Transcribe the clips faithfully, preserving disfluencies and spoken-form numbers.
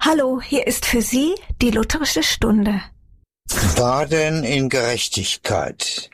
Hallo, hier ist für Sie die lutherische Stunde. Baden in Gerechtigkeit.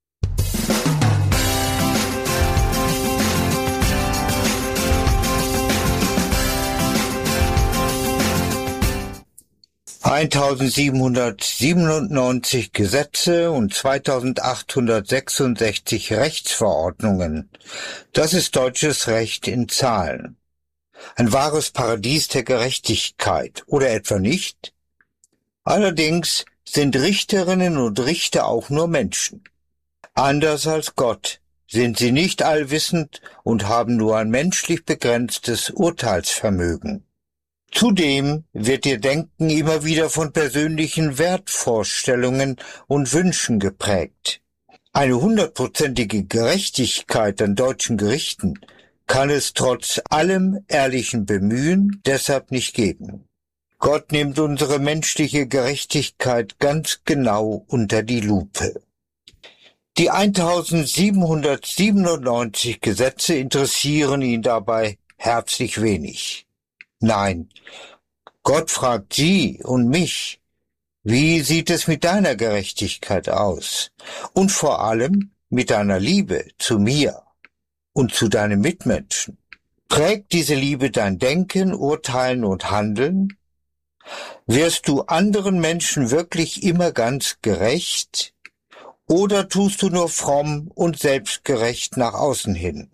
eintausendsiebenhundertsiebenundneunzig Gesetze und zweitausendachthundertsechsundsechzig Rechtsverordnungen. Das ist deutsches Recht in Zahlen. Ein wahres Paradies der Gerechtigkeit, oder etwa nicht? Allerdings sind Richterinnen und Richter auch nur Menschen. Anders als Gott sind sie nicht allwissend und haben nur ein menschlich begrenztes Urteilsvermögen. Zudem wird ihr Denken immer wieder von persönlichen Wertvorstellungen und Wünschen geprägt. Eine hundertprozentige Gerechtigkeit an deutschen Gerichten kann es trotz allem ehrlichen Bemühen deshalb nicht geben. Gott nimmt unsere menschliche Gerechtigkeit ganz genau unter die Lupe. Die eintausendsiebenhundertsiebenundneunzig Gesetze interessieren ihn dabei herzlich wenig. Nein, Gott fragt Sie und mich, wie sieht es mit deiner Gerechtigkeit aus? Und vor allem mit deiner Liebe zu mir und zu deinen Mitmenschen. Prägt diese Liebe dein Denken, Urteilen und Handeln? Wirst du anderen Menschen wirklich immer ganz gerecht? Oder tust du nur fromm und selbstgerecht nach außen hin?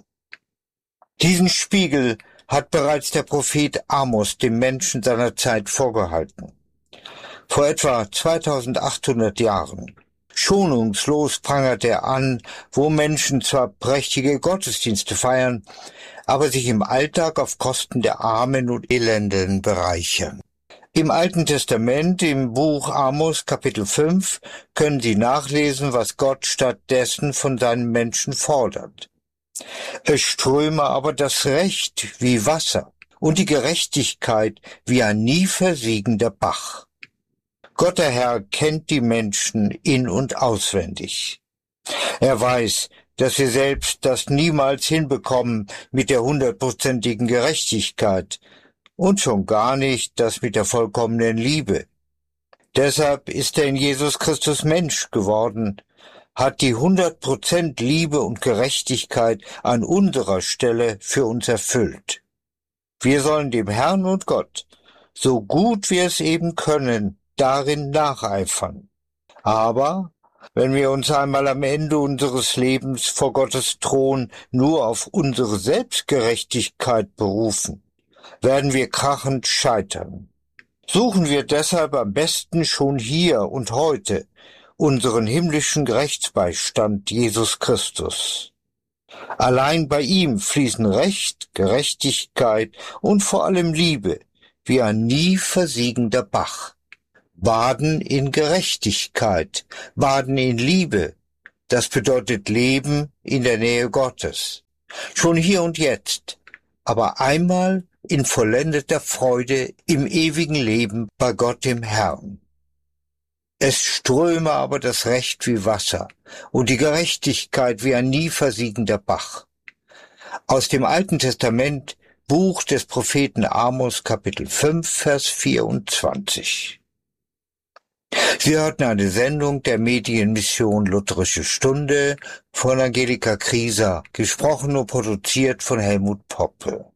Diesen Spiegel hat bereits der Prophet Amos dem Menschen seiner Zeit vorgehalten. Vor etwa zweitausendachthundert Jahren. Schonungslos prangert er an, wo Menschen zwar prächtige Gottesdienste feiern, aber sich im Alltag auf Kosten der Armen und Elenden bereichern. Im Alten Testament, im Buch Amos Kapitel fünf, können Sie nachlesen, was Gott stattdessen von seinen Menschen fordert. Es ströme aber das Recht wie Wasser und die Gerechtigkeit wie ein nie versiegender Bach. Gott der Herr kennt die Menschen in- und auswendig. Er weiß, dass wir selbst das niemals hinbekommen mit der hundertprozentigen Gerechtigkeit und schon gar nicht das mit der vollkommenen Liebe. Deshalb ist er in Jesus Christus Mensch geworden, hat die hundert Prozent Liebe und Gerechtigkeit an unserer Stelle für uns erfüllt. Wir sollen dem Herrn und Gott, so gut wir es eben können, darin nacheifern. Aber wenn wir uns einmal am Ende unseres Lebens vor Gottes Thron nur auf unsere Selbstgerechtigkeit berufen, werden wir krachend scheitern. Suchen wir deshalb am besten schon hier und heute unseren himmlischen Rechtsbeistand Jesus Christus. Allein bei ihm fließen Recht, Gerechtigkeit und vor allem Liebe wie ein nie versiegender Bach. Baden in Gerechtigkeit, baden in Liebe, das bedeutet Leben in der Nähe Gottes. Schon hier und jetzt, aber einmal in vollendeter Freude im ewigen Leben bei Gott dem Herrn. Es ströme aber das Recht wie Wasser und die Gerechtigkeit wie ein nie versiegender Bach. Aus dem Alten Testament, Buch des Propheten Amos, Kapitel fünf, Vers vierundzwanzig. Sie hörten eine Sendung der Medienmission Lutherische Stunde von Angelika Krieser, gesprochen und produziert von Helmut Poppe.